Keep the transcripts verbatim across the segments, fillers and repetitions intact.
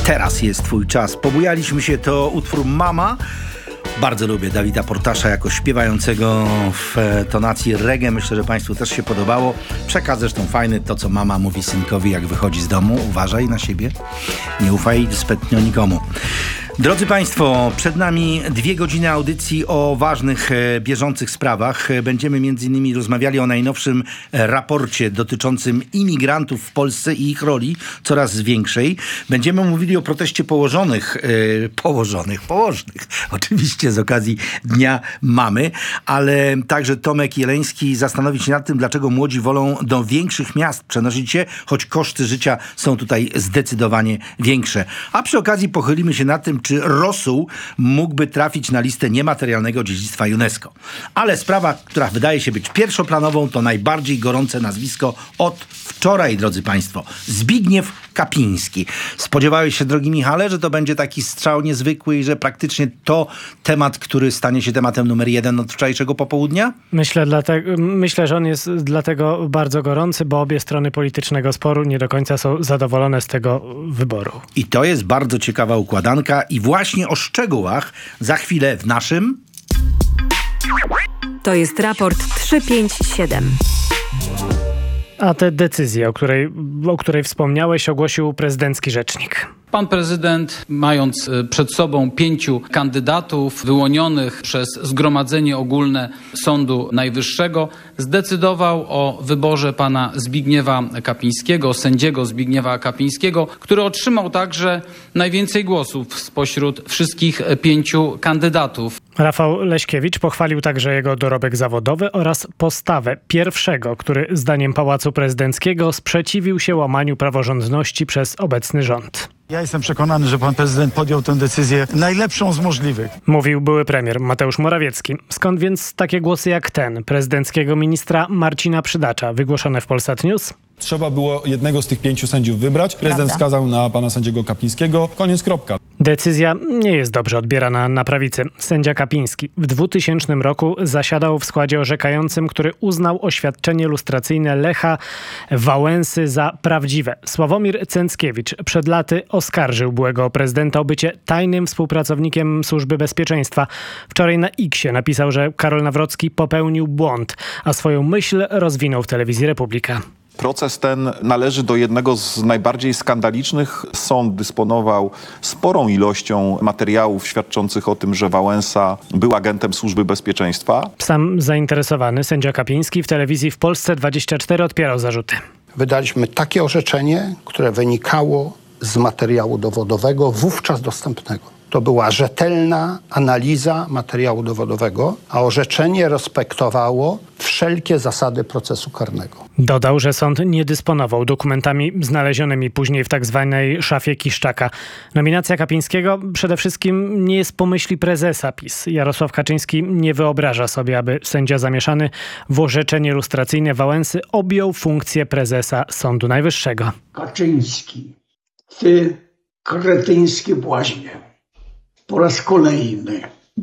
Teraz jest twój czas. Pobujaliśmy się, to utwór Mama. Bardzo lubię Dawida Portasza jako śpiewającego w tonacji reggae. Myślę, że państwu też się podobało. Przekaz zresztą fajny, to co mama mówi synkowi, jak wychodzi z domu. Uważaj na siebie, nie ufaj zbytnio nikomu. Drodzy Państwo, przed nami dwie godziny audycji o ważnych, e, bieżących sprawach. Będziemy między innymi rozmawiali o najnowszym raporcie dotyczącym imigrantów w Polsce i ich roli coraz większej. Będziemy mówili o proteście położonych, e, położonych, położnych, oczywiście z okazji Dnia Mamy, ale także Tomek Jeleński zastanowi się nad tym, dlaczego młodzi wolą do większych miast przenosić się, choć koszty życia są tutaj zdecydowanie większe. A przy okazji pochylimy się nad tym, czy rosół mógłby trafić na listę niematerialnego dziedzictwa UNESCO. Ale sprawa, która wydaje się być pierwszoplanową, to najbardziej gorące nazwisko od wczoraj, drodzy Państwo. Zbigniew Kapiński. Spodziewałeś się, drogi Michale, że to będzie taki strzał niezwykły i że praktycznie to temat, który stanie się tematem numer jeden od wczorajszego popołudnia? Myślę, dlatego, myślę, że on jest dlatego bardzo gorący, bo obie strony politycznego sporu nie do końca są zadowolone z tego wyboru. I to jest bardzo ciekawa układanka i właśnie o szczegółach za chwilę w naszym... To jest raport trzysta pięćdziesiąt siedem. A tę decyzję, o której, o której wspomniałeś, ogłosił prezydencki rzecznik. Pan prezydent, mając przed sobą pięciu kandydatów wyłonionych przez Zgromadzenie Ogólne Sądu Najwyższego, zdecydował o wyborze pana Zbigniewa Kapińskiego, sędziego Zbigniewa Kapińskiego, który otrzymał także najwięcej głosów spośród wszystkich pięciu kandydatów. Rafał Leśkiewicz pochwalił także jego dorobek zawodowy oraz postawę pierwszego, który zdaniem Pałacu Prezydenckiego sprzeciwił się łamaniu praworządności przez obecny rząd. Ja jestem przekonany, że pan prezydent podjął tę decyzję najlepszą z możliwych. Mówił były premier Mateusz Morawiecki. Skąd więc takie głosy jak ten prezydenckiego ministra Marcina Przydacza, wygłoszone w Polsat News? Trzeba było jednego z tych pięciu sędziów wybrać. Prezydent wskazał na pana sędziego Kapińskiego. Koniec, kropka. Decyzja nie jest dobrze odbierana na prawicy. Sędzia Kapiński w dwutysięcznym roku zasiadał w składzie orzekającym, który uznał oświadczenie lustracyjne Lecha Wałęsy za prawdziwe. Sławomir Cęckiewicz przed laty oskarżył byłego prezydenta o bycie tajnym współpracownikiem Służby Bezpieczeństwa. Wczoraj na X-ie napisał, że Karol Nawrocki popełnił błąd, a swoją myśl rozwinął w telewizji Republika. Proces ten należy do jednego z najbardziej skandalicznych. Sąd dysponował sporą ilością materiałów świadczących o tym, że Wałęsa był agentem Służby Bezpieczeństwa. Sam zainteresowany sędzia Kapiński w telewizji w Polsce dwadzieścia cztery odpierał zarzuty. Wydaliśmy takie orzeczenie, które wynikało z materiału dowodowego wówczas dostępnego. To była rzetelna analiza materiału dowodowego, a orzeczenie respektowało wszelkie zasady procesu karnego. Dodał, że sąd nie dysponował dokumentami znalezionymi później w tak zwanej szafie Kiszczaka. Nominacja Kapińskiego przede wszystkim nie jest pomyśli prezesa PiS. Jarosław Kaczyński nie wyobraża sobie, aby sędzia zamieszany w orzeczenie lustracyjne Wałęsy objął funkcję prezesa Sądu Najwyższego. Kaczyński, ty kretyńskie błaźnie. Po raz kolejny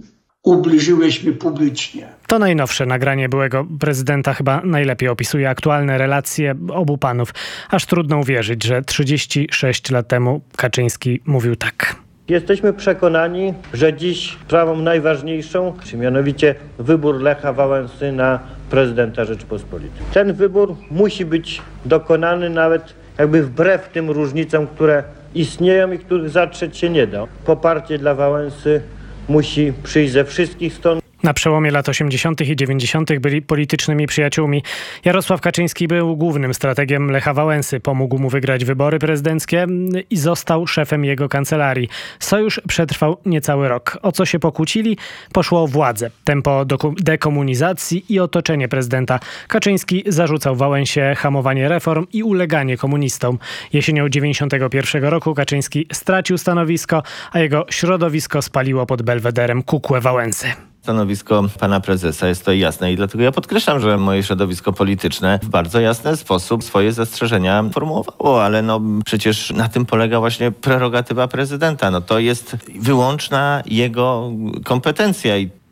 ubliżyłeś mi publicznie. To najnowsze nagranie byłego prezydenta chyba najlepiej opisuje aktualne relacje obu panów. Aż trudno uwierzyć, że trzydzieści sześć lat temu Kaczyński mówił tak. Jesteśmy przekonani, że dziś sprawą najważniejszą, czy mianowicie wybór Lecha Wałęsy na prezydenta Rzeczypospolitej. Ten wybór musi być dokonany nawet jakby wbrew tym różnicom, które istnieją i których zatrzeć się nie da. Poparcie dla Wałęsy musi przyjść ze wszystkich stron. Na przełomie lat osiemdziesiątych i dziewięćdziesiątych byli politycznymi przyjaciółmi. Jarosław Kaczyński był głównym strategiem Lecha Wałęsy. Pomógł mu wygrać wybory prezydenckie i został szefem jego kancelarii. Sojusz przetrwał niecały rok. O co się pokłócili? Poszło o władzę, tempo dekomunizacji i otoczenie prezydenta. Kaczyński zarzucał Wałęsie hamowanie reform i uleganie komunistom. Jesienią dziewięćdziesiątego pierwszego roku Kaczyński stracił stanowisko, a jego środowisko spaliło pod Belwederem kukłę Wałęsy. Stanowisko pana prezesa jest to jasne i dlatego ja podkreślam, że moje środowisko polityczne w bardzo jasny sposób swoje zastrzeżenia formułowało, ale no przecież na tym polega właśnie prerogatywa prezydenta. No to jest wyłączna jego kompetencja i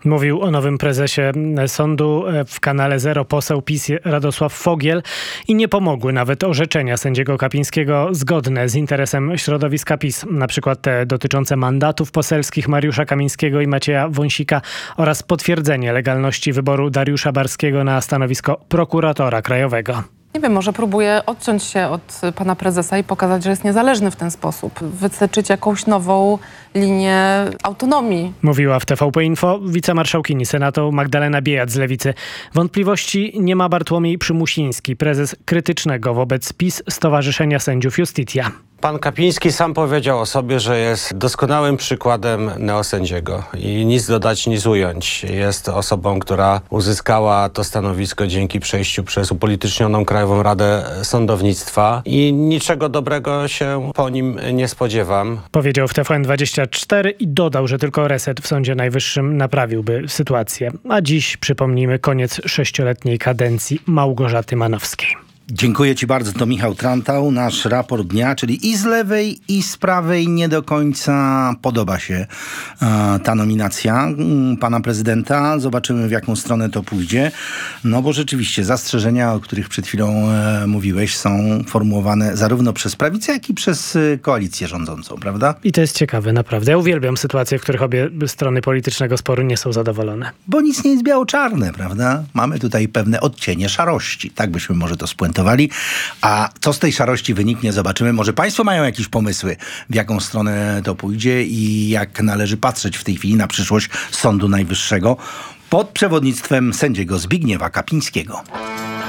Mówił o nowym prezesie sądu w kanale Zero poseł PiS Radosław Fogiel i nie pomogły nawet orzeczenia sędziego Kapińskiego zgodne z interesem środowiska PiS. Na przykład te dotyczące mandatów poselskich Mariusza Kamińskiego i Macieja Wąsika oraz potwierdzenie legalności wyboru Dariusza Barskiego na stanowisko prokuratora krajowego. Nie wiem, może próbuje odciąć się od pana prezesa i pokazać, że jest niezależny w ten sposób. Wytyczyć jakąś nową linię autonomii. Mówiła w T V P Info wicemarszałkini Senatu Magdalena Biejat z Lewicy. Wątpliwości nie ma Bartłomiej Przymusiński, prezes krytycznego wobec PiS Stowarzyszenia Sędziów Justitia. Pan Kapiński sam powiedział o sobie, że jest doskonałym przykładem neosędziego i nic dodać, nic ująć. Jest osobą, która uzyskała to stanowisko dzięki przejściu przez upolitycznioną Krajową Radę Sądownictwa i niczego dobrego się po nim nie spodziewam. Powiedział w T V N dwadzieścia cztery i dodał, że tylko reset w Sądzie Najwyższym naprawiłby sytuację. A dziś, przypomnijmy, koniec sześcioletniej kadencji Małgorzaty Manowskiej. Dziękuję Ci bardzo. To Michał Trantał, nasz raport dnia, czyli i z lewej, i z prawej nie do końca podoba się e, ta nominacja m, pana prezydenta. Zobaczymy, w jaką stronę to pójdzie. No bo rzeczywiście zastrzeżenia, o których przed chwilą e, mówiłeś, są formułowane zarówno przez prawicę, jak i przez e, koalicję rządzącą, prawda? I to jest ciekawe, naprawdę. Ja uwielbiam sytuacje, w których obie strony politycznego sporu nie są zadowolone. Bo nic nie jest biało-czarne, prawda? Mamy tutaj pewne odcienie szarości. Tak byśmy może to spuentowali. A co z tej szarości wyniknie, zobaczymy. Może państwo mają jakieś pomysły, w jaką stronę to pójdzie i jak należy patrzeć w tej chwili na przyszłość Sądu Najwyższego pod przewodnictwem sędziego Zbigniewa Kapińskiego.